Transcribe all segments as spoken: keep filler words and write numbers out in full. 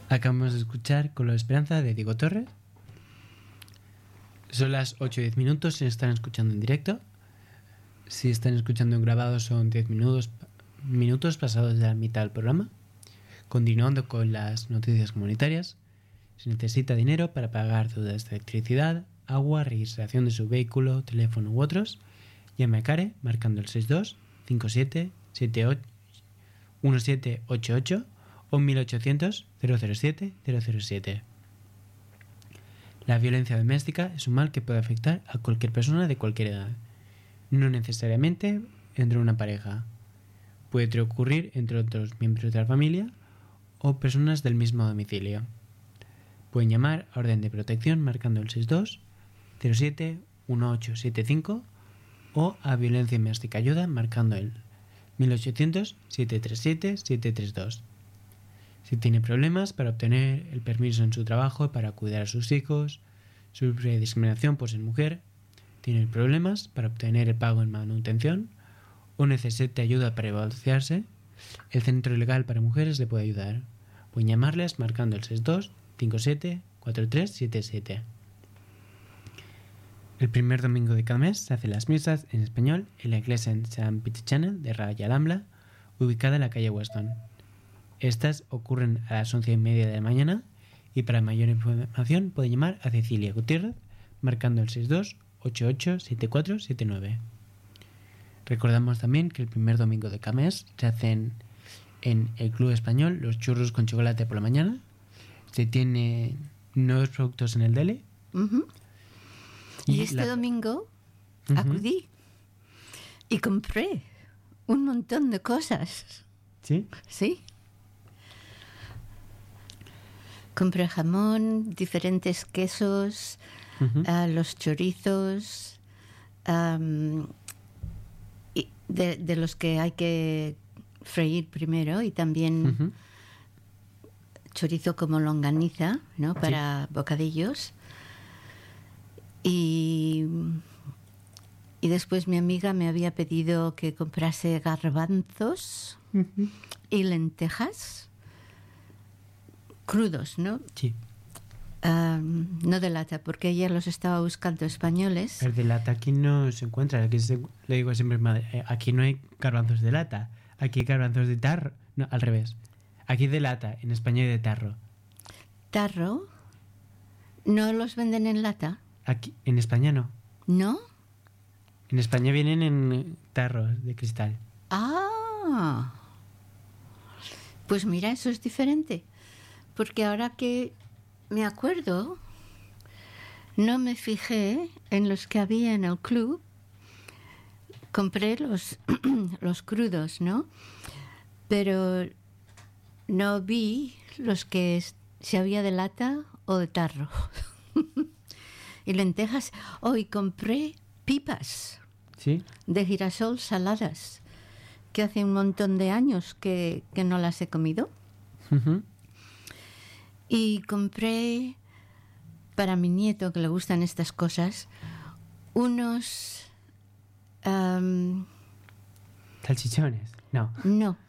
Acabamos de escuchar Color Esperanza de Diego Torres. Son las ocho y diez minutos si están escuchando en directo. Si están escuchando en grabado son diez minutos, minutos pasados de la mitad del programa. Continuando con las noticias comunitarias. Si necesita dinero para pagar deudas de electricidad, agua, registración de su vehículo, teléfono u otros, llame a Care marcando el sesenta y dos, cincuenta y siete, setenta y ocho, diecisiete ochenta y ocho o mil ochocientos, cero cero siete, cero cero siete. La violencia doméstica es un mal que puede afectar a cualquier persona de cualquier edad, no necesariamente entre una pareja. Puede ocurrir entre otros miembros de la familia o personas del mismo domicilio. Pueden llamar a Orden de Protección marcando el sesenta y dos, cero siete, dieciocho setenta y cinco o a Violencia Doméstica Ayuda marcando el mil ochocientos, setecientos treinta y siete, setecientos treinta y dos. Si tiene problemas para obtener el permiso en su trabajo para cuidar a sus hijos, sufre discriminación por ser mujer, tiene problemas para obtener el pago en manutención o necesita ayuda para divorciarse, el Centro Legal para Mujeres le puede ayudar. Pueden llamarles marcando el sesenta y dos, cincuenta y siete, cuarenta y tres setenta y siete. El primer domingo de cada mes se hacen las misas en español en la iglesia en Saint Peter Channel de Raya Alhambra, ubicada en la calle Weston. Estas ocurren a las once y media de la mañana y para mayor información pueden llamar a Cecilia Gutiérrez marcando el sesenta y dos, ochenta y ocho, setenta y cuatro setenta y nueve. Recordamos también que el primer domingo de cada mes se hacen en el Club Español los churros con chocolate por la mañana. Se tiene nuevos productos en el deli. Uh-huh. Y, y este la... domingo uh-huh. acudí y compré un montón de cosas. ¿Sí? Sí. Compré jamón, diferentes quesos, uh-huh. uh, los chorizos, um, y de, de los que hay que freír primero y también uh-huh. chorizo como longaniza, ¿no? Para sí. bocadillos. Y, y después mi amiga me había pedido que comprase garbanzos uh-huh. y lentejas. Crudos, ¿no? Sí. Um, no de lata, porque ella los estaba buscando españoles. El de lata aquí no se encuentra. Aquí se, le digo siempre, madre, aquí no hay garbanzos de lata. Aquí hay garbanzos de tarro. No, al revés. Aquí de lata, en España hay de tarro. ¿Tarro? ¿No los venden en lata? Aquí, en España no. ¿No? En España vienen en tarros de cristal. Ah. Pues mira, eso es diferente. Porque ahora que me acuerdo, no me fijé en los que había en el club. Compré los, los crudos, ¿no? Pero no vi los que si había de lata o de tarro. Y lentejas. Hoy oh, compré pipas. ¿Sí? De girasol saladas, que hace un montón de años que, que no las he comido. Uh-huh. Y compré para mi nieto, que le gustan estas cosas, unos... Um, ¿salchichones? No. No.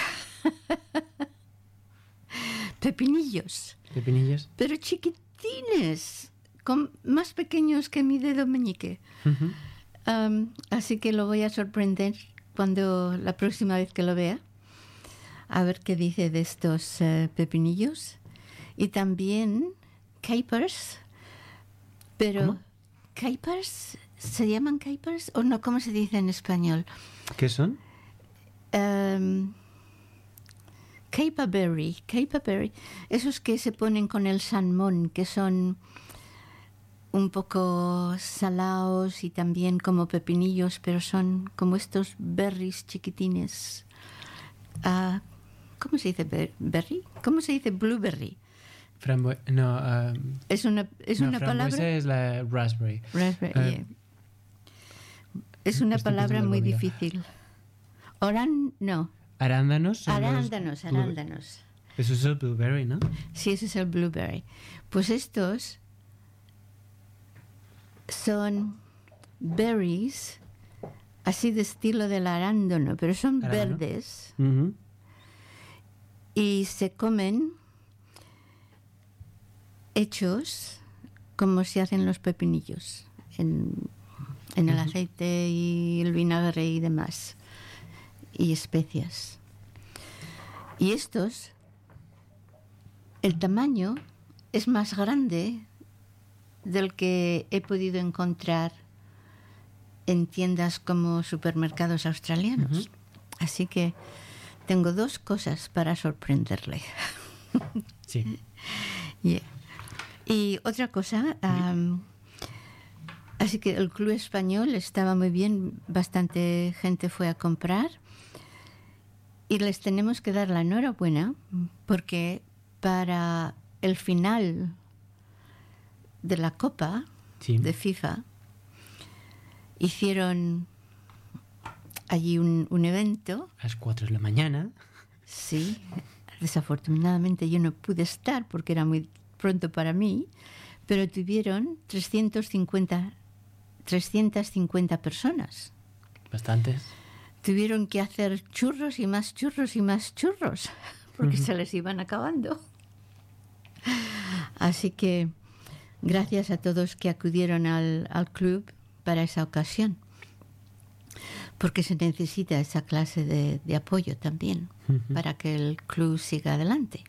Pepinillos. ¿Pepinillos? Pero chiquitines, con, más pequeños que mi dedo meñique. Uh-huh. Um, así que lo voy a sorprender cuando la próxima vez que lo vea. A ver qué dice de estos uh, pepinillos. Y también capers, pero ¿cómo? Capers, ¿se llaman capers o no? ¿Cómo se dice en español? ¿Qué son? Um, caperberry, caperberry, esos que se ponen con el salmón, que son un poco salados y también como pepinillos, pero son como estos berries chiquitines. Uh, ¿Cómo se dice ber- berry? ¿Cómo se dice blueberry? Frambu- no, um, es una es no, una palabra. es la raspberry. Raspberry. Uh, yeah. Es una palabra muy difícil. Oran, no. Arándanos. Arándanos, arándanos. Eso es el blueberry, ¿no? Sí, ese es el blueberry. Pues estos son berries así de estilo del arándano, pero son Arándano. verdes. Uh-huh. Y se comen hechos como se hacen los pepinillos, en, en el aceite y el vinagre y demás, y especias. Y estos, el tamaño es más grande del que he podido encontrar en tiendas como supermercados australianos. Uh-huh. Así que tengo dos cosas para sorprenderle. Sí. Yeah. Y otra cosa, um, así que el Club Español estaba muy bien, bastante gente fue a comprar y les tenemos que dar la enhorabuena porque para el final de la Copa sí. de FIFA hicieron allí un, un evento. A las cuatro de la mañana. Sí, desafortunadamente yo no pude estar porque era muy pronto para mí, pero tuvieron trescientas cincuenta personas. Bastantes. Tuvieron que hacer churros y más churros y más churros porque uh-huh. se les iban acabando. Así que gracias a todos que acudieron al, al club para esa ocasión, porque se necesita esa clase de, de apoyo también uh-huh. para que el club siga adelante.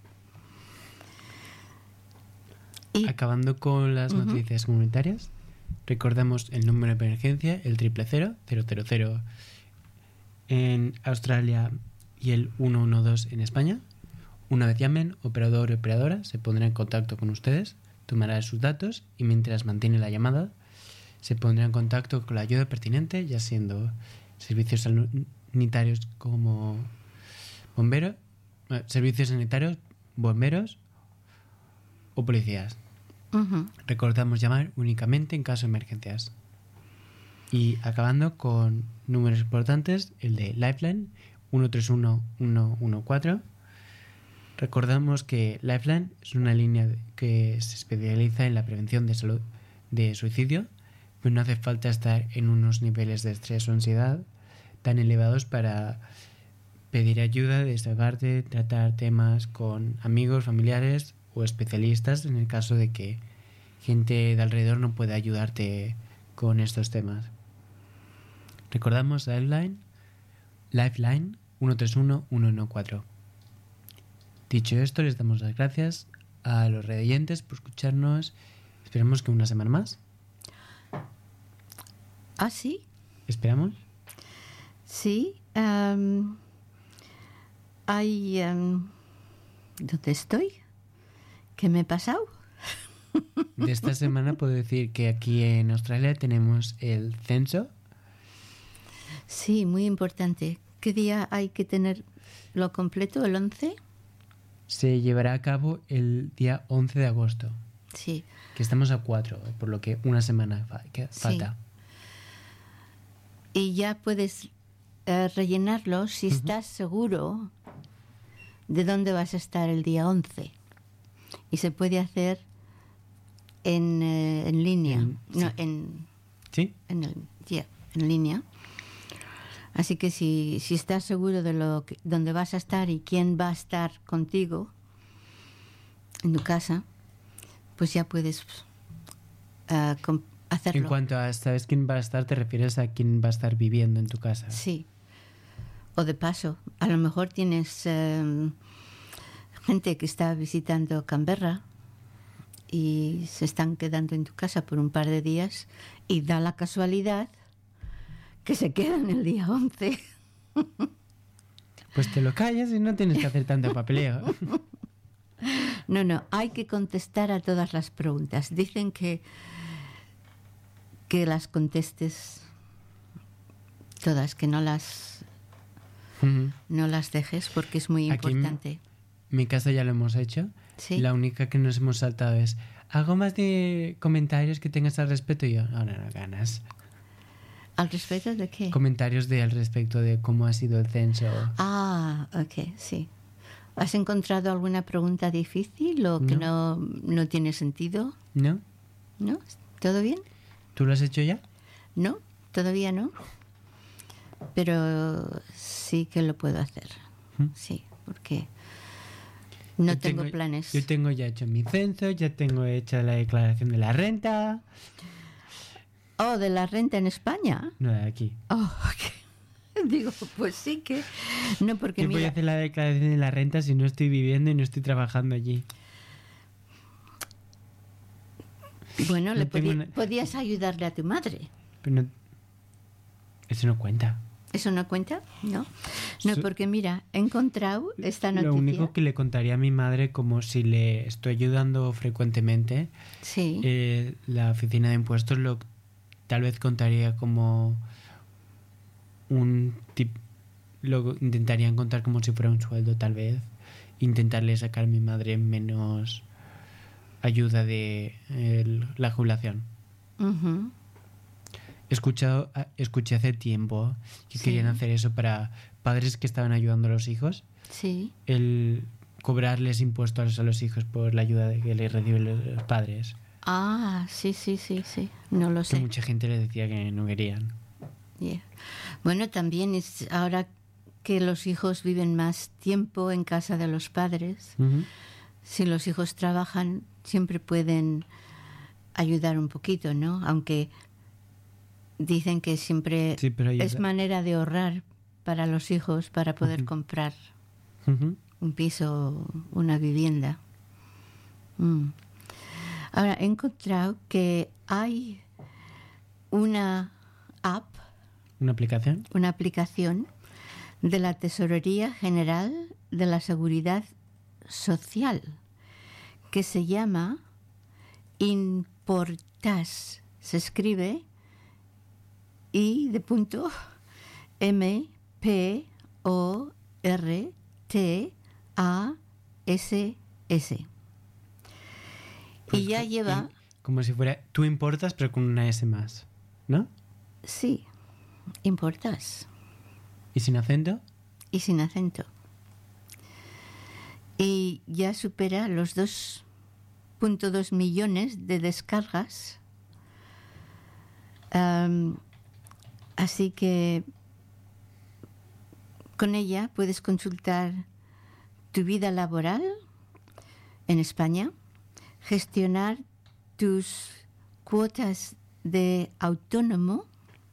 Y, acabando con las uh-huh. noticias comunitarias, recordamos el número de emergencia, el triple cero, cero cero cero en Australia y el uno uno dos en España. Una vez llamen, operador o operadora se pondrá en contacto con ustedes, tomará sus datos y mientras mantiene la llamada se pondrá en contacto con la ayuda pertinente, ya siendo servicios sanitarios como bomberos, eh, servicios sanitarios, bomberos o policías. Uh-huh. Recordamos llamar únicamente en caso de emergencias. Y acabando con números importantes, el de Lifeline uno tres uno uno uno cuatro. Recordamos que Lifeline es una línea que se especializa en la prevención de salud de suicidio, pero no hace falta estar en unos niveles de estrés o ansiedad tan elevados para pedir ayuda, desahogarte, tratar temas con amigos, familiares o especialistas en el caso de que gente de alrededor no pueda ayudarte con estos temas. Recordamos Lifeline, Lifeline uno tres uno uno uno cuatro. Dicho esto, les damos las gracias a los redoyentes por escucharnos. Esperemos que una semana más. ¿Ah, sí? ¿Esperamos? Sí. Um, hay... Um, ¿Dónde estoy? ¿Qué me he pasado? De esta semana puedo decir que aquí en Australia tenemos el censo. Sí, muy importante. ¿Qué día hay que tener lo completo? ¿El once? Se llevará a cabo el día once de agosto. Sí. Que estamos a cuatro, por lo que una semana fa- que falta. Sí. Y ya puedes uh, rellenarlo si uh-huh. estás seguro de dónde vas a estar el día once. Y se puede hacer en, uh, en línea. En, no, sí. en, ¿Sí? En, el, yeah, en línea. Así que si, si estás seguro de lo que, dónde vas a estar y quién va a estar contigo en tu casa, pues ya puedes uh, com- hacerlo. En cuanto a sabes quién va a estar, ¿te refieres a quién va a estar viviendo en tu casa? Sí. O de paso, a lo mejor tienes um, gente que está visitando Canberra y se están quedando en tu casa por un par de días y da la casualidad que se quedan el día once. Pues te lo callas y no tienes que hacer tanto papeleo. No, no, hay que contestar a todas las preguntas. Dicen que, que las contestes todas, que no las, uh-huh. no las dejes porque es muy Aquí importante. En mi casa ya lo hemos hecho. ¿Sí? La única que nos hemos saltado es ¿algo más de comentarios que tengas al respecto? Y yo, no, no, no, ganas. ¿Al respecto de qué? Comentarios de al respecto de cómo ha sido el censo. Ah, ok, sí. ¿Has encontrado alguna pregunta difícil o que no, no, no tiene sentido? No. ¿No? ¿Todo bien? ¿Tú lo has hecho ya? No, todavía no. Pero sí que lo puedo hacer. ¿Mm? Sí, porque No Yo tengo, planes. Yo tengo ya hecho mi censo, ya tengo hecha la declaración de la renta. Oh, de la renta en España. No, de aquí. Oh, ok. Digo, pues sí que... No, porque ¿Qué mira... voy a hacer la declaración de la renta si no estoy viviendo y no estoy trabajando allí? Bueno, No le tengo podí- una- podías ayudarle a tu madre. Pero no... Eso no cuenta. ¿Eso no cuenta? No. No, Su- porque mira, he encontrado esta noticia. Lo único que le contaría a mi madre, como si le estoy ayudando frecuentemente, Sí. eh, la oficina de impuestos lo tal vez contaría como un tip, lo intentarían contar como si fuera un sueldo, tal vez intentarle sacar a mi madre menos ayuda de el- la jubilación. Ujú. He escuchado, escuché hace tiempo que Sí. querían hacer eso para padres que estaban ayudando a los hijos, Sí. el cobrarles impuestos a los hijos por la ayuda de que les reciben los los padres. Ah, sí, sí, sí, sí. No lo Que sé. mucha gente les decía que no querían. Yeah. Bueno, también es ahora que los hijos viven más tiempo en casa de los padres. Ujú. Si los hijos trabajan, siempre pueden ayudar un poquito, ¿no? Aunque dicen que siempre Sí, pero ayuda. es manera de ahorrar para los hijos para poder Ujú. comprar Ujú. un piso, una vivienda. Mm. Ahora, he encontrado que hay una app, ¿Una aplicación? una aplicación de la Tesorería General de la Seguridad Social que se llama Importas. Se escribe I de punto M P O R T A S S. Pues Y ya co- lleva, Como si fuera... Tú importas, pero con una S más, ¿no? sí, Importas. ¿Y sin acento? Y sin acento. Y ya supera los dos punto dos millones de descargas. Am, así que con ella puedes consultar tu vida laboral en España, gestionar tus cuotas de autónomo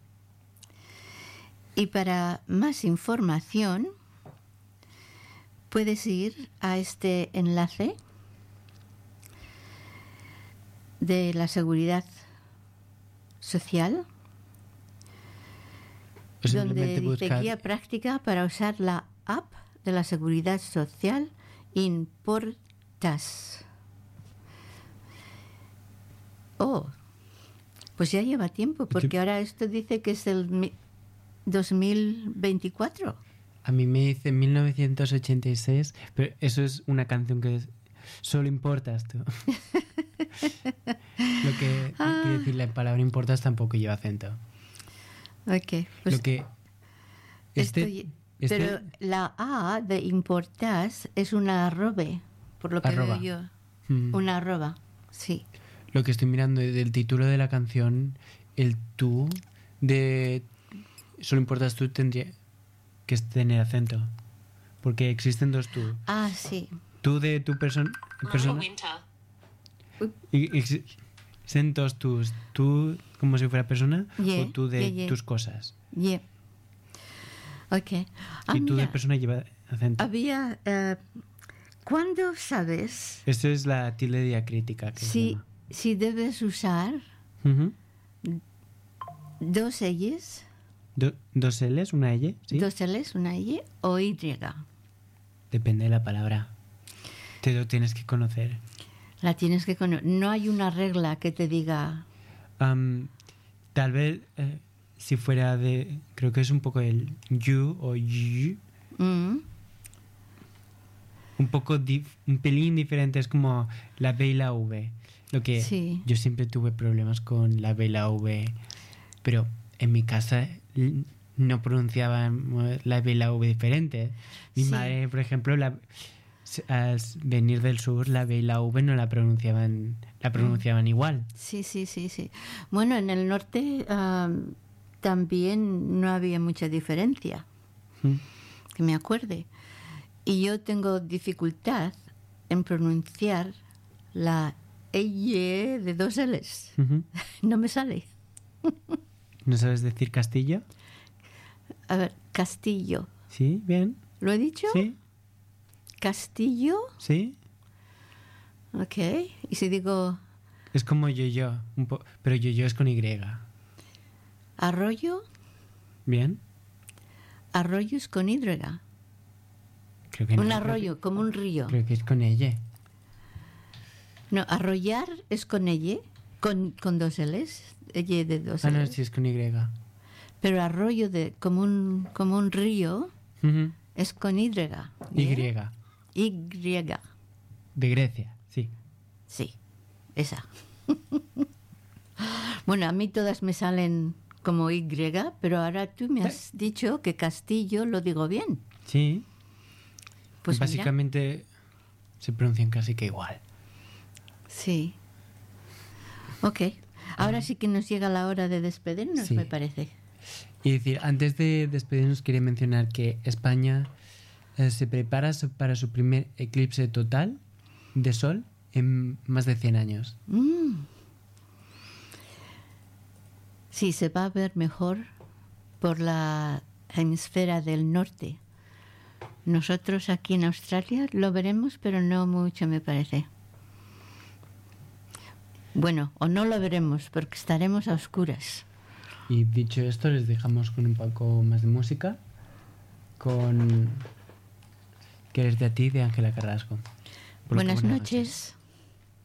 y para más información puedes ir a este enlace de la Seguridad Social, O donde simplemente dice buscar... guía práctica para usar la app de la Seguridad Social Importas. Oh, pues ya lleva tiempo, porque ahora esto dice que es el mi- dos mil veinticuatro. A mí me dice mil novecientos ochenta y seis, pero eso es una canción que es- solo importas tú. Lo que Ah. quiere decir la palabra importas tampoco lleva acento. Ok, pues Lo que... Este, estoy- este- pero la A de Importas es una arrobe, por lo que Arroba. veo yo. mm, Una arroba, sí. Lo que estoy mirando del título de la canción, el tú de solo importas tú tendría que tener acento. Porque existen dos tú. Ah, sí. Tú de tu persona... persona y- y existen dos tus. Tú como si fuera persona Yeah, o tú de yeah, yeah. tus cosas. Yeah. Ok. Ah, y tú de mira, persona lleva acento. había... eh, ¿Cuándo sabes Esto es la tilde diacrítica. Que se si, llama. si debes usar Ujú. dos L's, Do- dos L's, una L, ¿sí? dos L's, una Y o Y? Depende de la palabra. Te lo tienes que conocer. La tienes que conocer. No hay una regla que te diga... Am, tal vez eh, si fuera de... Creo que es un poco el you o you. mm, Un poco... dif- un pelín diferente. Es como la B y la V. Lo que Sí. yo siempre tuve problemas con la B y la V. Pero en mi casa l- no pronunciaban la B y la V diferente. Mi Sí. madre, por ejemplo, la, s- al s- venir del sur, la B y la V no la pronunciaban, la pronunciaban igual. Sí, sí, sí, sí. Bueno, en el norte am, también no había mucha diferencia, Mm. que me acuerde. Y yo tengo dificultad en pronunciar la E de dos L's. Ujú. No me sale. ¿No sabes decir Castillo? A ver, Castillo. Sí, bien. ¿Lo he dicho? Sí, Castillo. sí. Ok. Y si digo Es como yo-yo, un po- pero yo-yo es con Y. arroyo, Bien. arroyo es con Y. Creo que no. Un arroyo, como un río. Creo que es con ella. No, arrollar es con ella, con, con dos L's. Ella de dos Ah, no, L's. sí, es con Y. Pero arroyo de, como, un, como un río Ujú. es con Y. Y. Y. De Grecia, sí. Sí, esa. Bueno, a mí todas me salen como Y, pero ahora tú me has dicho que Castillo lo digo bien. Sí. Pues mira. Básicamente se pronuncian casi que igual. Sí. Ok. Ahora sí que nos llega la hora de despedirnos, Sí. me parece. Y decir, antes de despedirnos, quería mencionar que España eh, se prepara su- para su primer eclipse total de sol en más de cien años. Mm. Sí, se va a ver mejor por la hemisfera del norte. Nosotros aquí en Australia lo veremos, pero no mucho, me parece. Bueno, o no lo veremos porque estaremos a oscuras. Y dicho esto, les dejamos con un poco más de música, con Quererte a ti de Ángela Carrasco. Porque, Buenas buenas noches.